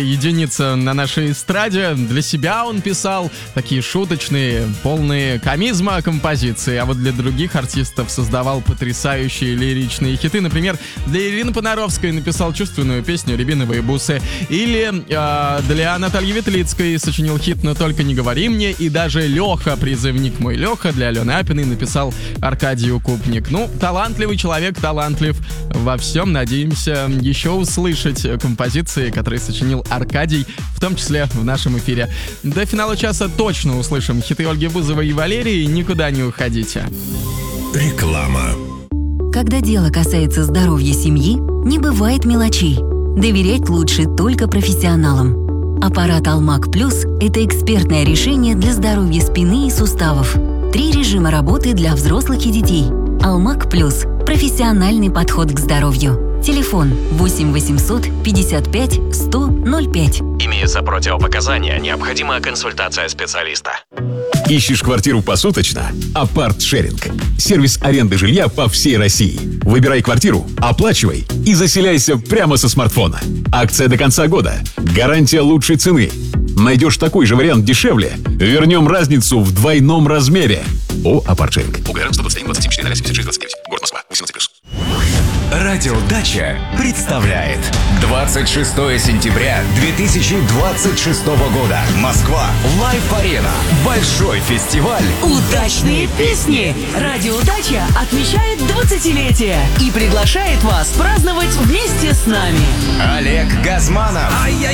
единица на нашей эстраде. Для себя он писал такие шуточные, полные комизма композиции, а вот для других артистов создавал потрясающие лиричные хиты. Например, для Ирины Понаровской написал чувственную песню «Рябиновые бусы», или для Натальи Ветлицкой сочинил хит «Но только не говори мне», и даже Леха, призывник мой Леха, для Алены Апиной написал Аркадий Укупник. Ну, талантливый человек, талантлив во всем. Надеемся еще услышать композиции, которые сочинил Аркадий, в том числе в нашем эфире. До финала часа точно услышим хиты Ольги Бузовой и Валерии. Никуда не уходите. Реклама. Когда дело касается здоровья семьи, не бывает мелочей. Доверять лучше только профессионалам. Аппарат Алмак Плюс – это экспертное решение для здоровья спины и суставов. 3 режима работы для взрослых и детей. Алмак Плюс – профессиональный подход к здоровью. Телефон 8 800 55 100 05. Имеются противопоказания, необходима консультация специалиста. Ищешь квартиру посуточно? Апарт-шеринг. Сервис аренды жилья по всей России. Выбирай квартиру, оплачивай и заселяйся прямо со смартфона. Акция до конца года. Гарантия лучшей цены. Найдешь такой же вариант дешевле, вернем разницу в двойном размере. О, Апарт-шеринг. УГР 121 27 4 29. Город Москва. 18+. Радио Дача представляет 26 сентября 2026 года. Москва. Лайв-арена. Большой фестиваль. Удачные песни. Радио Дача отмечает 20-летие и приглашает вас праздновать вместе с нами. Олег Газманов.